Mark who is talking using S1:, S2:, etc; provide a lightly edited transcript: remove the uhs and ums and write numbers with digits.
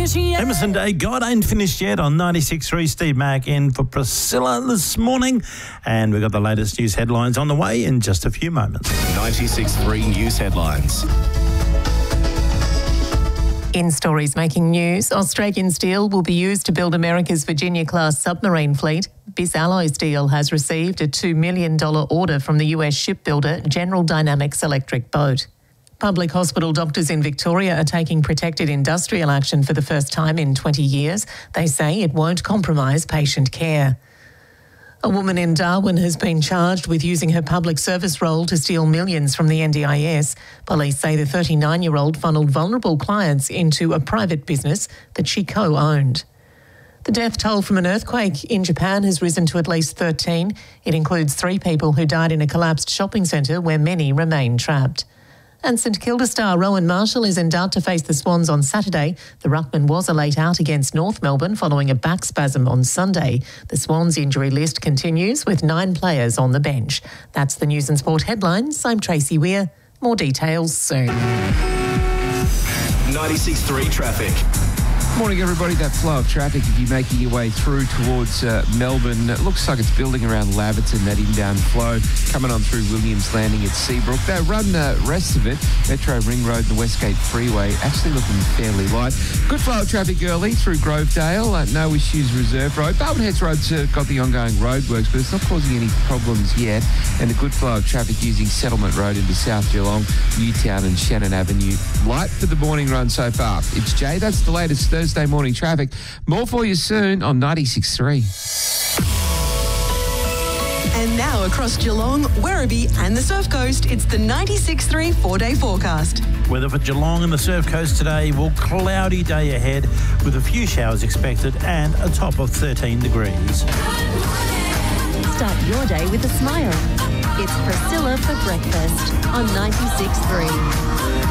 S1: finished yet.
S2: Emerson Day, God ain't finished yet on 96.3. Steve Mack in for Priscilla this morning. And we've got the latest news headlines on the way in just a few moments.
S3: 96.3 News Headlines.
S4: In stories making news, Australian steel will be used to build America's Virginia-class submarine fleet. Bisalloy Steel has received a $2 million order from the US shipbuilder General Dynamics Electric Boat. Public hospital doctors in Victoria are taking protected industrial action for the first time in 20 years. They say it won't compromise patient care. A woman in Darwin has been charged with using her public service role to steal millions from the NDIS. Police say the 39-year-old funneled vulnerable clients into a private business that she co-owned. The death toll from an earthquake in Japan has risen to at least 13. It includes 3 people who died in a collapsed shopping centre where many remain trapped. And St Kilda star Rowan Marshall is in doubt to face the Swans on Saturday. The ruckman was a late out against North Melbourne following a back spasm on Sunday. The Swans injury list continues with 9 players on the bench. That's the News and Sport headlines. I'm Tracy Weir. More details soon.
S3: 96.3 traffic.
S5: Morning, everybody. That flow of traffic, if you're making your way through towards Melbourne, it looks like it's building around Laverton, that inbound flow, coming on through Williams Landing at Seabrook. That run, rest of it, Metro Ring Road and the Westgate Freeway, actually looking fairly light. Good flow of traffic early through Grovedale. No issues, Reserve Road. Barwon Heads Road's got the ongoing roadworks, but it's not causing any problems yet. And a good flow of traffic using Settlement Road into South Geelong, Newtown and Shannon Avenue. Light for the morning run so far. It's Jay. That's the latest Thursday morning traffic. More for you soon on 96.3.
S6: And now across Geelong, Werribee and the Surf Coast, it's the 96.3 4-day forecast.
S2: Weather for Geelong and the Surf Coast today. Well, cloudy day ahead with a few showers expected and a top of 13 degrees.
S7: Start your day with a smile. It's Priscilla for breakfast on 96.3.